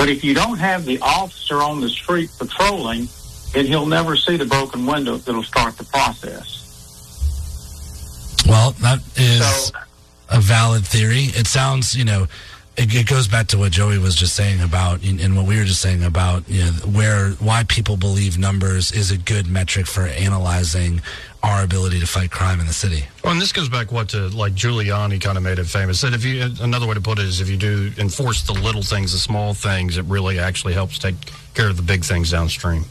But if you don't have the officer on the street patrolling, then he'll never see the broken window that'll start the process. Well, that is a valid theory. It sounds, it goes back to what Joey was just saying about, and what we were just saying about, why people believe numbers is a good metric for analyzing our ability to fight crime in the city. Well, and this goes back to like Giuliani kind of made it famous. Said another way to put it is if you do enforce the little things, the small things, it really actually helps take care of the big things downstream.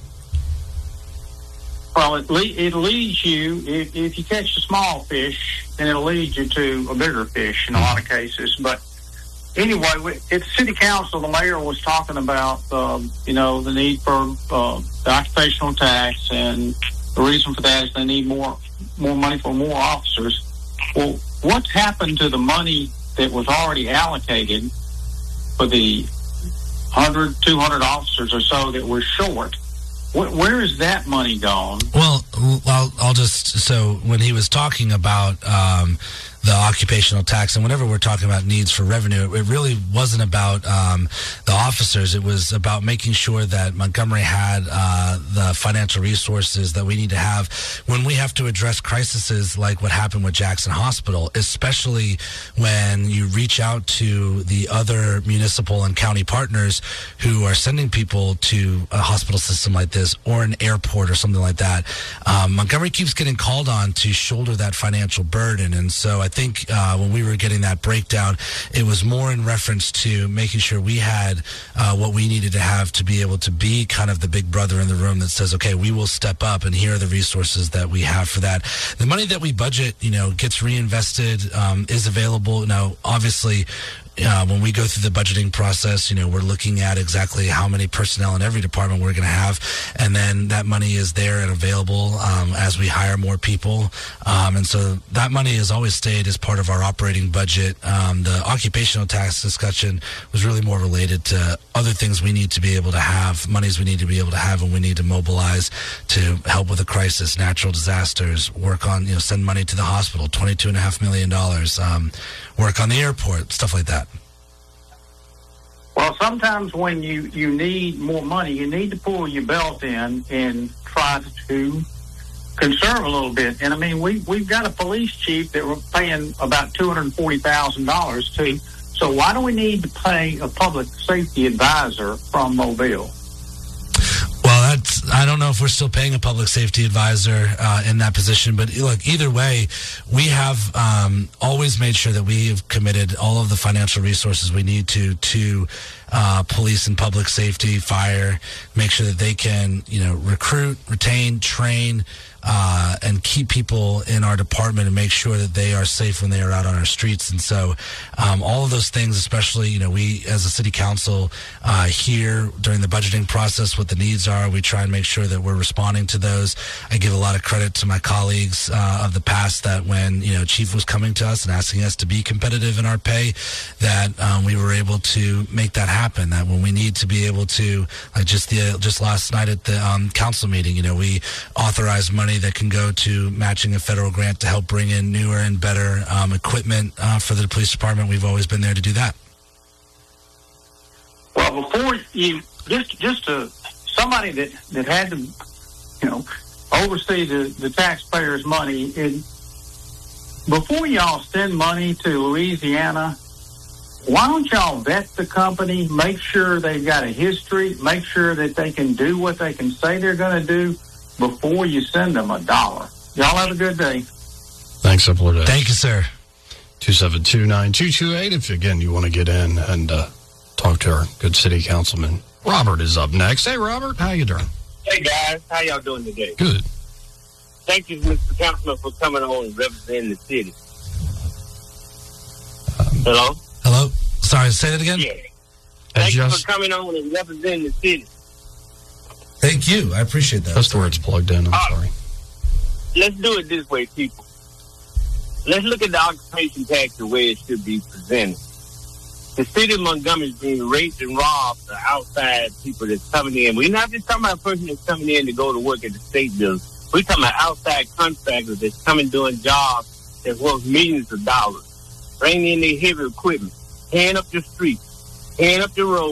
Well, it leads you, if you catch a small fish, then it'll lead you to a bigger fish in a lot of cases. But anyway, at the city council, the mayor was talking about, the need for the occupational tax, and the reason for that is they need more money for more officers. Well, what's happened to the money that was already allocated for the 100, 200 officers or so that were short? Where is that money gone? Well, so when he was talking about the occupational tax, and whenever we're talking about needs for revenue, it really wasn't about the officers. It was about making sure that Montgomery had the financial resources that we need to have when we have to address crises like what happened with Jackson Hospital, especially when you reach out to the other municipal and county partners who are sending people to a hospital system like this or an airport or something like that. Montgomery keeps getting called on to shoulder that financial burden, and so I think when we were getting that breakdown, it was more in reference to making sure we had what we needed to have to be able to be kind of the big brother in the room that says, okay, we will step up, and here are the resources that we have for that. The money that we budget, gets reinvested, is available. Now, obviously, when we go through the budgeting process, we're looking at exactly how many personnel in every department we're going to have, and then that money is there and available as we hire more people. And so that money has always stayed as part of our operating budget. The occupational tax discussion was really more related to other things we need to be able to have, monies we need to be able to have, and we need to mobilize to help with a crisis, natural disasters, work on, send money to the hospital, $22.5 million, work on the airport, stuff like that. Well, sometimes when you need more money, you need to pull your belt in and try to conserve a little bit. And I mean, we've got a police chief that we're paying about $240,000 to. So why do we need to pay a public safety advisor from Mobile? Well, I don't know if we're still paying a public safety advisor in that position, but look, either way, we have always made sure that we have committed all of the financial resources we need to police and public safety, fire, make sure that they can, recruit, retain, train, and keep people in our department and make sure that they are safe when they are out on our streets. And so all of those things, especially, we as a city council here during the budgeting process, what the needs are, we try and make sure that we're responding to those. I give a lot of credit to my colleagues of the past that when, Chief was coming to us and asking us to be competitive in our pay, that we were able to make that happen, that when we need to be able to, like just last night at the council meeting, we authorized money that can go to matching a federal grant to help bring in newer and better equipment for the police department. We've always been there to do that. Well, before you, just somebody that had to, oversee the taxpayers' money, before y'all send money to Louisiana, why don't y'all vet the company, make sure they've got a history, make sure that they can do what they can say they're going to do before you send them $1. Y'all have a good day. Thanks, Florida. Thank you, sir. 272-9228 if, again, you want to get in and talk to our good city councilman. Robert is up next. Hey, Robert, how you doing? Hey, guys. How y'all doing today? Good. Thank you, Mr. Councilman, for coming on and representing the city. Hello? Hello? Sorry, say that again? Yeah. Thank you for coming on and representing the city. Thank you. I appreciate that. That's where it's plugged in. I'm sorry. Let's do it this way, people. Let's look at the occupation tax the way it should be presented. The city of Montgomery is being raped and robbed the outside people that's coming in. We're not just talking about a person that's coming in to go to work at the state building. We're talking about outside contractors that's coming doing jobs that's worth millions of dollars. Bringing in their heavy equipment, tearing up the streets, tearing up the roads.